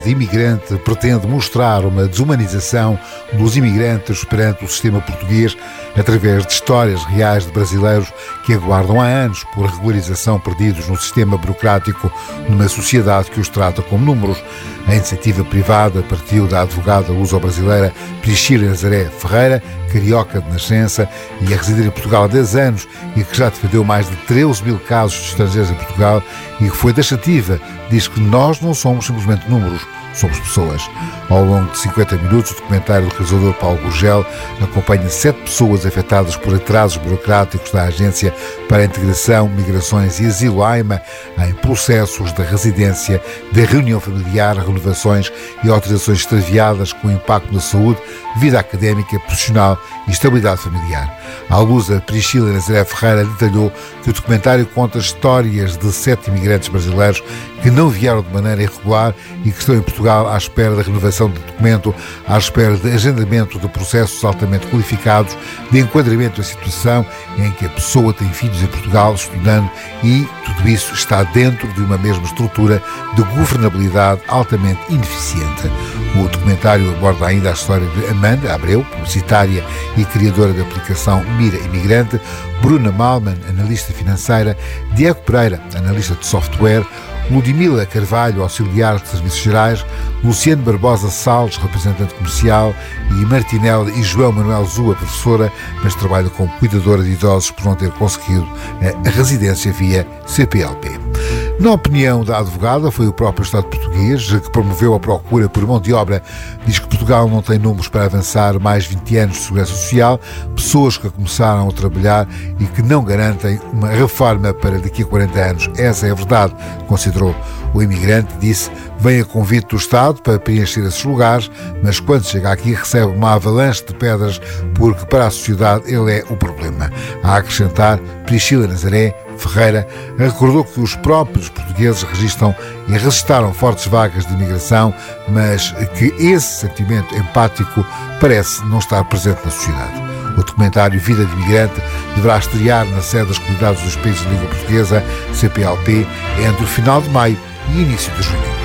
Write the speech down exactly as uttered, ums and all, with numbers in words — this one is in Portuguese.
Imigrante pretende mostrar uma desumanização dos imigrantes perante o sistema português através de histórias reais de brasileiros que aguardam há anos por regularização perdidos no sistema burocrático numa sociedade que os trata como números. A iniciativa privada partiu da advogada luso-brasileira Priscila Nazaré Ferreira, carioca de nascença e a residir em Portugal há dez anos e que já defendeu mais de treze mil casos de estrangeiros em Portugal e que foi taxativa. Diz que nós não somos simplesmente números, somos pessoas. Ao longo de cinquenta minutos, o documentário do realizador Paulo Gurgel acompanha sete pessoas afetadas por atrasos burocráticos da Agência para a Integração, Migrações e Asilo, AIMA, em processos de residência, de reunião familiar, renovações e autorizações extraviadas com impacto na saúde, vida académica, profissional e estabilidade familiar. À luz, a Priscila Nazaré Ferreira detalhou que o documentário conta histórias de sete imigrantes brasileiros que não vieram de maneira irregular e que estão em Portugal à espera da renovação de documento, à espera de agendamento de processos altamente qualificados, de enquadramento da situação em que a pessoa tem filhos em Portugal estudando e tudo isso está dentro de uma mesma estrutura de governabilidade altamente ineficiente. O documentário aborda ainda a história de Amanda Abreu, publicitária e criadora da aplicação Mira Imigrante, Bruna Malman, analista financeira, Diego Pereira, analista de software, Ludmila Carvalho, auxiliar de Serviços Gerais, Luciano Barbosa Salles, representante comercial, e Martinel e João Manuel Zua, professora, mas trabalha como cuidadora de idosos por não ter conseguido a residência via C P L P. Na opinião da advogada, foi o próprio Estado português que promoveu a procura por mão de obra. Diz que Portugal não tem números para avançar mais vinte anos de segurança social, pessoas que começaram a trabalhar e que não garantem uma reforma para daqui a quarenta anos. Essa é a verdade, considerou. O imigrante disse, vem a convite do Estado para preencher esses lugares, mas quando chega aqui recebe uma avalanche de pedras porque para a sociedade ele é o problema. A acrescentar, Priscila Nazaré Ferreira recordou que os próprios portugueses registram e registaram fortes vagas de imigração, mas que esse sentimento empático parece não estar presente na sociedade. O documentário Vida de Imigrante deverá estrear na sede das Comunidades dos Países de Língua Portuguesa, C P L P, entre o final de maio e início de junho.